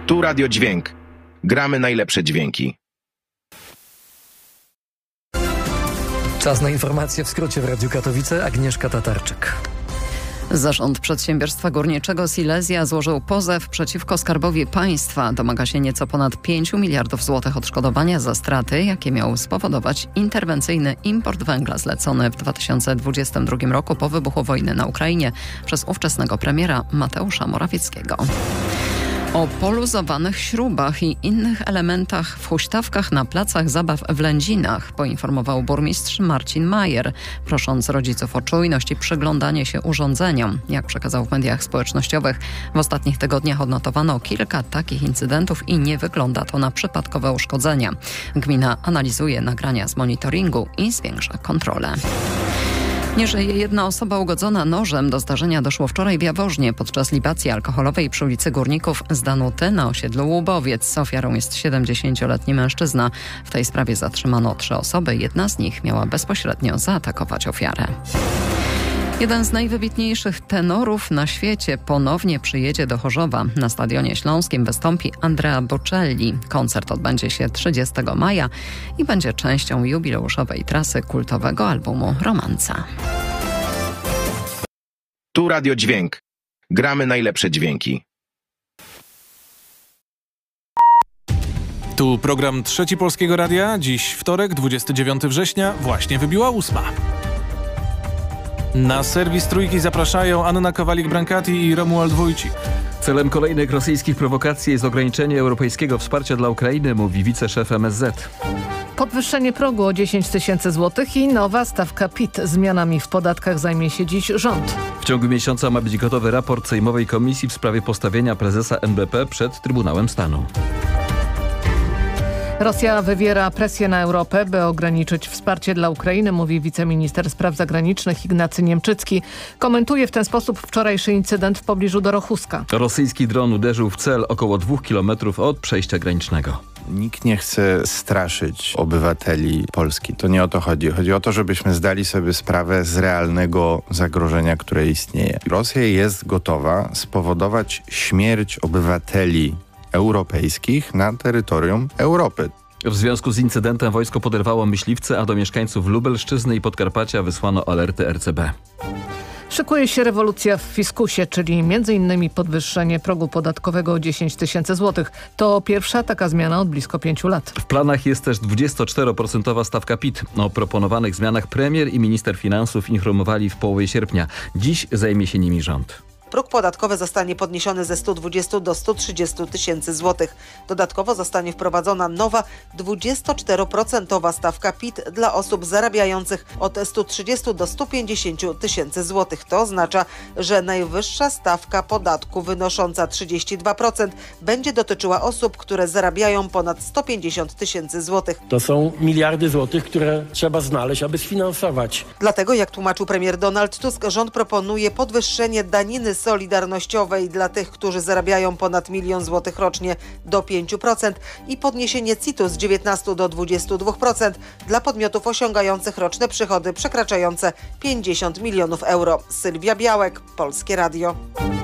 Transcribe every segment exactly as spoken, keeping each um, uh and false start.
Tu Radio Dźwięk. Gramy najlepsze dźwięki. Czas na informacje w skrócie w Radiu Katowice. Agnieszka Tatarczyk. Zarząd Przedsiębiorstwa Górniczego Silesia złożył pozew przeciwko Skarbowi Państwa. Domaga się nieco ponad pięć miliardów złotych odszkodowania za straty, jakie miał spowodować interwencyjny import węgla zlecony w dwa tysiące dwudziestym drugim roku po wybuchu wojny na Ukrainie przez ówczesnego premiera Mateusza Morawieckiego. O poluzowanych śrubach i innych elementach w huśtawkach na placach zabaw w Lędzinach poinformował burmistrz Marcin Majer, prosząc rodziców o czujność i przyglądanie się urządzeniom. Jak przekazał w mediach społecznościowych, w ostatnich tygodniach odnotowano kilka takich incydentów i nie wygląda to na przypadkowe uszkodzenia. Gmina analizuje nagrania z monitoringu i zwiększa kontrolę. Nie żyje jedna osoba ugodzona nożem. Do zdarzenia doszło wczoraj w Jaworznie podczas libacji alkoholowej przy ulicy Górników z Danuty na osiedlu Łubowiec. Ofiarą jest siedemdziesięcioletni mężczyzna. W tej sprawie zatrzymano trzy osoby. Jedna z nich miała bezpośrednio zaatakować ofiarę. Jeden z najwybitniejszych tenorów na świecie ponownie przyjedzie do Chorzowa. Na Stadionie Śląskim wystąpi Andrea Bocelli. Koncert odbędzie się trzydziestego maja i będzie częścią jubileuszowej trasy kultowego albumu Romanca. Tu Radio Dźwięk. Gramy najlepsze dźwięki. Tu program Trzeci Polskiego Radia. Dziś wtorek, dwudziestego dziewiątego września, właśnie wybiła ósma. Na serwis Trójki zapraszają Anna Kowalik-Brankati i Romuald Wójcik. Celem kolejnych rosyjskich prowokacji jest ograniczenie europejskiego wsparcia dla Ukrainy, mówi wiceszef M S Z. Podwyższenie progu o dziesięć tysięcy złotych i nowa stawka P I T. Zmianami w podatkach zajmie się dziś rząd. W ciągu miesiąca ma być gotowy raport Sejmowej Komisji w sprawie postawienia prezesa N B P przed Trybunałem Stanu. Rosja wywiera presję na Europę, by ograniczyć wsparcie dla Ukrainy, mówi wiceminister spraw zagranicznych Ignacy Niemczycki. Komentuje w ten sposób wczorajszy incydent w pobliżu Dorochuska. Rosyjski dron uderzył w cel około dwóch kilometrów od przejścia granicznego. Nikt nie chce straszyć obywateli Polski. To nie o to chodzi. Chodzi o to, żebyśmy zdali sobie sprawę z realnego zagrożenia, które istnieje. Rosja jest gotowa spowodować śmierć obywateli europejskich na terytorium Europy. W związku z incydentem wojsko poderwało myśliwce, a do mieszkańców Lubelszczyzny i Podkarpacia wysłano alerty R C B. Szykuje się rewolucja w fiskusie, czyli między innymi podwyższenie progu podatkowego o dziesięć tysięcy złotych. To pierwsza taka zmiana od blisko pięciu lat. W planach jest też dwudziestoczteroprocentowa stawka P I T. O proponowanych zmianach premier i minister finansów informowali w połowie sierpnia. Dziś zajmie się nimi rząd. Próg podatkowy zostanie podniesiony ze stu dwudziestu do stu trzydziestu tysięcy złotych. Dodatkowo zostanie wprowadzona nowa dwudziestoczteroprocentowa stawka P I T dla osób zarabiających od stu trzydziestu do stu pięćdziesięciu tysięcy złotych. To oznacza, że najwyższa stawka podatku wynosząca trzydzieści dwa procent będzie dotyczyła osób, które zarabiają ponad sto pięćdziesiąt tysięcy złotych. To są miliardy złotych, które trzeba znaleźć, aby sfinansować. Dlatego, jak tłumaczył premier Donald Tusk, rząd proponuje podwyższenie daniny solidarnościowej dla tych, którzy zarabiają ponad milion złotych rocznie do pięciu procent i podniesienie C I T-u z dziewiętnastu do dwudziestu dwóch procent dla podmiotów osiągających roczne przychody przekraczające pięćdziesiąt milionów euro. Sylwia Białek, Polskie Radio.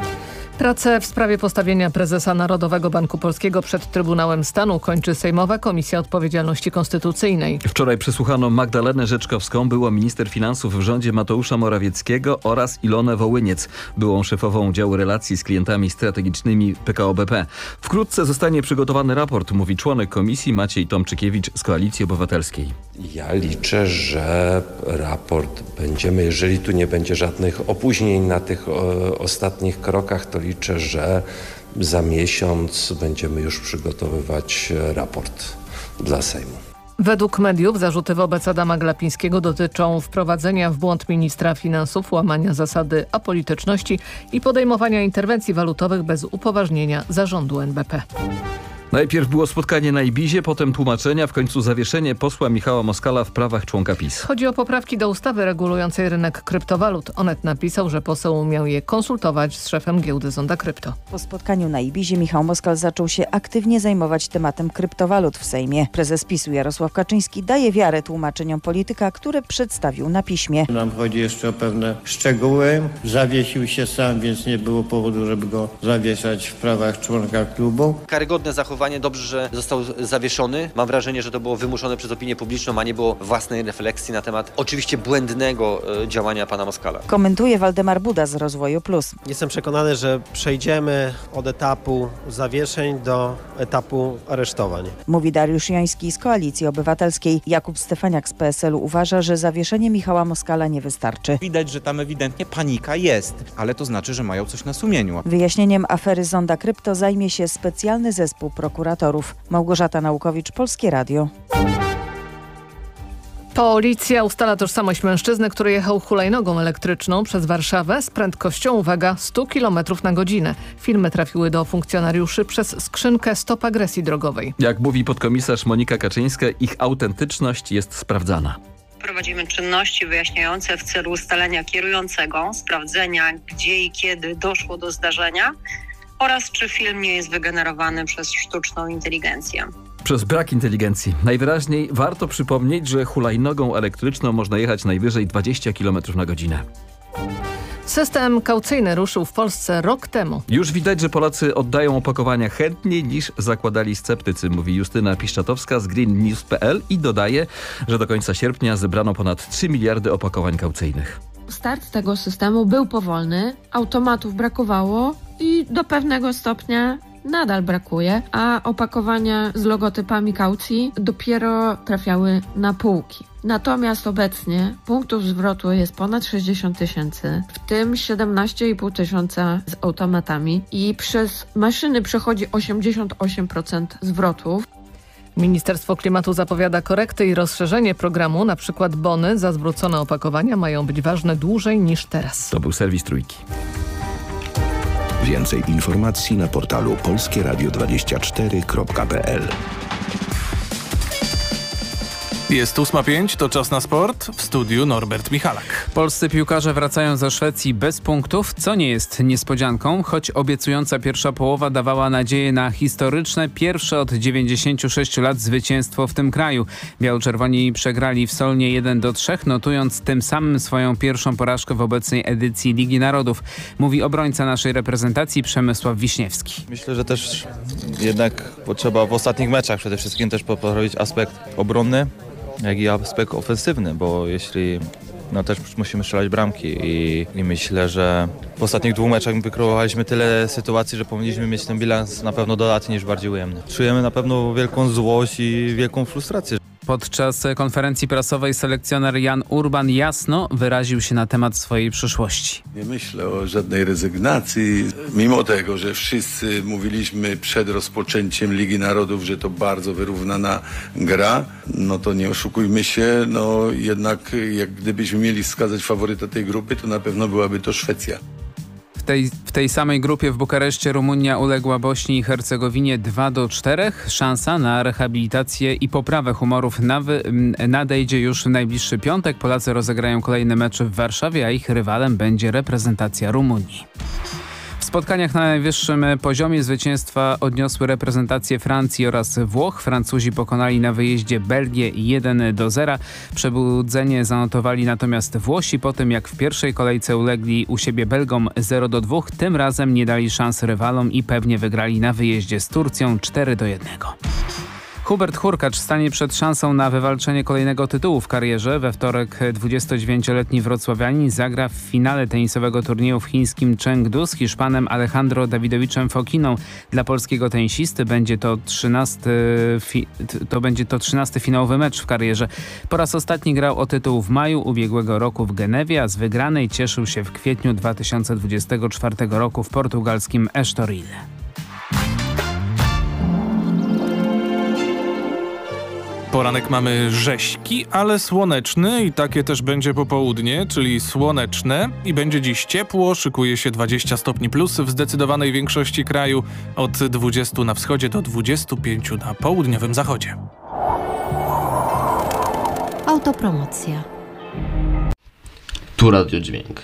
Pracę w sprawie postawienia prezesa Narodowego Banku Polskiego przed Trybunałem Stanu kończy Sejmowa Komisja Odpowiedzialności Konstytucyjnej. Wczoraj przesłuchano Magdalenę Rzeczkowską, byłą minister finansów w rządzie Mateusza Morawieckiego, oraz Ilonę Wołyniec, byłą szefową działu relacji z klientami strategicznymi P K O B P. Wkrótce zostanie przygotowany raport, mówi członek komisji Maciej Tomczykiewicz z Koalicji Obywatelskiej. Ja liczę, że raport będziemy, jeżeli tu nie będzie żadnych opóźnień na tych o, ostatnich krokach, to liczę, że za miesiąc będziemy już przygotowywać raport dla Sejmu. Według mediów zarzuty wobec Adama Glapińskiego dotyczą wprowadzenia w błąd ministra finansów, łamania zasady apolityczności i podejmowania interwencji walutowych bez upoważnienia zarządu N B P. Najpierw było spotkanie na Ibizie, potem tłumaczenia, w końcu zawieszenie posła Michała Moskala w prawach członka PiS. Chodzi o poprawki do ustawy regulującej rynek kryptowalut. Onet napisał, że poseł miał je konsultować z szefem giełdy Zonda Krypto. Po spotkaniu na Ibizie Michał Moskal zaczął się aktywnie zajmować tematem kryptowalut w Sejmie. Prezes PiS-u Jarosław Kaczyński daje wiarę tłumaczeniom polityka, które przedstawił na piśmie. Nam chodzi jeszcze o pewne szczegóły. Zawiesił się sam, więc nie było powodu, żeby go zawieszać w prawach członka klubu. Karygodne zachowanie. Dobrze, że został zawieszony. Mam wrażenie, że to było wymuszone przez opinię publiczną, a nie było własnej refleksji na temat oczywiście błędnego działania pana Moskala. Komentuje Waldemar Buda z Rozwoju Plus. Jestem przekonany, że przejdziemy od etapu zawieszeń do etapu aresztowań. Mówi Dariusz Joński z Koalicji Obywatelskiej. Jakub Stefaniak z P S L u uważa, że zawieszenie Michała Moskala nie wystarczy. Widać, że tam ewidentnie panika jest, ale to znaczy, że mają coś na sumieniu. Wyjaśnieniem afery Zonda Krypto zajmie się specjalny zespół prokuratorów. Małgorzata Naukowicz, Polskie Radio. Policja ustala tożsamość mężczyzny, który jechał hulajnogą elektryczną przez Warszawę z prędkością, uwaga, sto kilometrów na godzinę. Filmy trafiły do funkcjonariuszy przez skrzynkę Stop Agresji Drogowej. Jak mówi podkomisarz Monika Kaczyńska, ich autentyczność jest sprawdzana. Prowadzimy czynności wyjaśniające w celu ustalenia kierującego, sprawdzenia, gdzie i kiedy doszło do zdarzenia oraz czy film nie jest wygenerowany przez sztuczną inteligencję. Przez brak inteligencji. Najwyraźniej warto przypomnieć, że hulajnogą elektryczną można jechać najwyżej dwadzieścia kilometrów na godzinę. System kaucyjny ruszył w Polsce rok temu. Już widać, że Polacy oddają opakowania chętniej niż zakładali sceptycy, mówi Justyna Piszczatowska z green news kropka p l i dodaje, że do końca sierpnia zebrano ponad trzy miliardy opakowań kaucyjnych. Start tego systemu był powolny, automatów brakowało i do pewnego stopnia nadal brakuje, a opakowania z logotypami kaucji dopiero trafiały na półki. Natomiast obecnie punktów zwrotu jest ponad sześćdziesiąt tysięcy, w tym siedemnaście i pół tysiąca z automatami i przez maszyny przechodzi osiemdziesiąt osiem procent zwrotów. Ministerstwo Klimatu zapowiada korekty i rozszerzenie programu, na przykład bony za zwrócone opakowania mają być ważne dłużej niż teraz. To był serwis Trójki. Więcej informacji na portalu polskie radio dwadzieścia cztery kropka p l. Jest ósma pięć, to czas na sport. W studiu Norbert Michalak. Polscy piłkarze wracają ze Szwecji bez punktów, co nie jest niespodzianką, choć obiecująca pierwsza połowa dawała nadzieję na historyczne, pierwsze od dziewięćdziesięciu sześciu lat zwycięstwo w tym kraju. Biało-czerwoni przegrali w Solnie jeden do trzech, notując tym samym swoją pierwszą porażkę w obecnej edycji Ligi Narodów. Mówi obrońca naszej reprezentacji Przemysław Wiśniewski. Myślę, że też jednak potrzeba w ostatnich meczach przede wszystkim też poprawić aspekt obronny, jak i aspekt ofensywny, bo jeśli no też musimy strzelać bramki i, i myślę, że w ostatnich dwóch meczach wykreowaliśmy tyle sytuacji, że powinniśmy mieć ten bilans na pewno dodatni niż bardziej ujemny. Czujemy na pewno wielką złość i wielką frustrację. Podczas konferencji prasowej selekcjoner Jan Urban jasno wyraził się na temat swojej przyszłości. Nie myślę o żadnej rezygnacji, mimo tego, że wszyscy mówiliśmy przed rozpoczęciem Ligi Narodów, że to bardzo wyrównana gra, no to nie oszukujmy się, no jednak jak gdybyśmy mieli wskazać faworyta tej grupy, to na pewno byłaby to Szwecja. W tej, w tej samej grupie w Bukareszcie Rumunia uległa Bośni i Hercegowinie dwa do czterech. Szansa na rehabilitację i poprawę humorów nawy, nadejdzie już w najbliższy piątek. Polacy rozegrają kolejne mecze w Warszawie, a ich rywalem będzie reprezentacja Rumunii. W spotkaniach na najwyższym poziomie zwycięstwa odniosły reprezentacje Francji oraz Włoch. Francuzi pokonali na wyjeździe Belgię jeden do zera. Przebudzenie zanotowali natomiast Włosi po tym, jak w pierwszej kolejce ulegli u siebie Belgom zero do dwóch. Tym razem nie dali szans rywalom i pewnie wygrali na wyjeździe z Turcją cztery do jednego. Hubert Hurkacz stanie przed szansą na wywalczenie kolejnego tytułu w karierze. We wtorek dwudziestodziewięcioletni wrocławianin zagra w finale tenisowego turnieju w chińskim Chengdu z Hiszpanem Alejandro Dawidowiczem Fokiną. Dla polskiego tenisisty będzie to trzynasty, fi, to będzie to trzynasty finałowy mecz w karierze. Po raz ostatni grał o tytuł w maju ubiegłego roku w Genewie, a z wygranej cieszył się w kwietniu dwa tysiące dwudziestego czwartego roku w portugalskim Estoril. Poranek mamy rześki, ale słoneczny i takie też będzie popołudnie, czyli słoneczne i będzie dziś ciepło, szykuje się dwadzieścia stopni plus w zdecydowanej większości kraju, od dwudziestu na wschodzie do dwudziestu pięciu na południowym zachodzie. Autopromocja. Tu Radiodźwięk.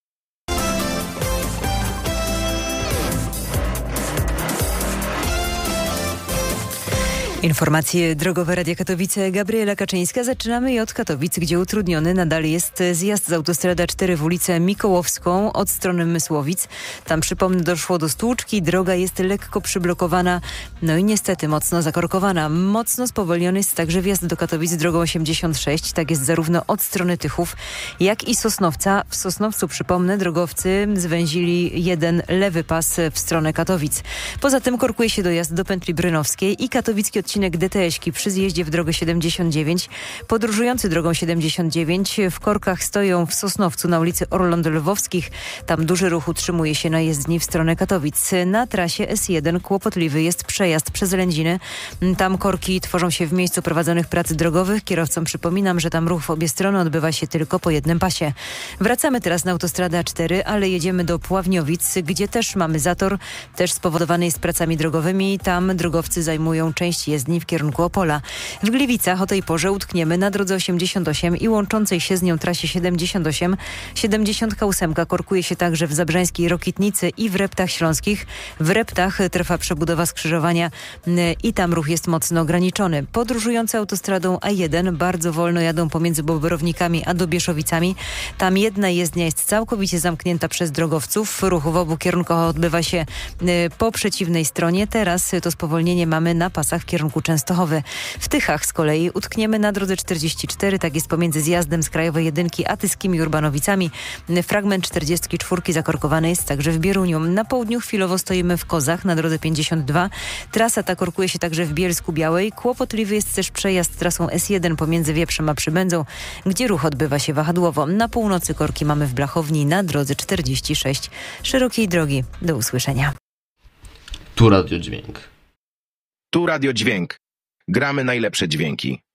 Informacje drogowe Radia Katowice. Gabriela Kaczyńska. Zaczynamy i od Katowic, gdzie utrudniony nadal jest zjazd z autostrady A cztery w ulicę Mikołowską od strony Mysłowic. Tam, przypomnę, doszło do stłuczki. Droga jest lekko przyblokowana, no i niestety mocno zakorkowana. Mocno spowolniony jest także wjazd do Katowic drogą osiemdziesiąt sześć. Tak jest zarówno od strony Tychów, jak i Sosnowca. W Sosnowcu, przypomnę, drogowcy zwęzili jeden lewy pas w stronę Katowic. Poza tym korkuje się dojazd do pętli brynowskiej i katowicki odcinek D T S-ki przy zjeździe w drogę siedemdziesiąt dziewięć. Podróżujący drogą siedemdziesiąt dziewięć w korkach stoją w Sosnowcu na ulicy Orląt Lwowskich. Tam duży ruch utrzymuje się na jezdni w stronę Katowic. Na trasie S jeden kłopotliwy jest przejazd przez Lędziny. Tam korki tworzą się w miejscu prowadzonych prac drogowych. Kierowcom przypominam, że tam ruch w obie strony odbywa się tylko po jednym pasie. Wracamy teraz na autostradę A cztery, ale jedziemy do Pławniowic, gdzie też mamy zator, też spowodowany jest pracami drogowymi. Tam drogowcy zajmują część jezdni w kierunku Opola. W Gliwicach o tej porze utkniemy na drodze osiemdziesiąt osiem i łączącej się z nią trasie siedemdziesiąt osiem. siedemdziesiąt osiem korkuje się także w Zabrzańskiej Rokitnicy i w Reptach Śląskich. W Reptach trwa przebudowa skrzyżowania i tam ruch jest mocno ograniczony. Podróżujący autostradą A jeden bardzo wolno jadą pomiędzy Bobrownikami a Dobieszowicami. Tam jedna jezdnia jest całkowicie zamknięta przez drogowców. Ruch w obu kierunkach odbywa się po przeciwnej stronie. Teraz to spowolnienie mamy na pasach w kierunku Częstochowy. W Tychach z kolei utkniemy na drodze czterdzieści cztery, tak jest pomiędzy zjazdem z Krajowej Jedynki a Tyskimi Urbanowicami. Fragment czterdziestki czwórki zakorkowany jest także w Bieruniu. Na południu chwilowo stoimy w Kozach na drodze pięćdziesiąt dwa. Trasa ta korkuje się także w Bielsku Białej. Kłopotliwy jest też przejazd trasą S jeden pomiędzy Wieprzem a Przybędzą, gdzie ruch odbywa się wahadłowo. Na północy korki mamy w Blachowni na drodze czterdzieści sześć. Szerokiej drogi. Do usłyszenia. Tu Radiodźwięk. Tu Radiodźwięk. Gramy najlepsze dźwięki.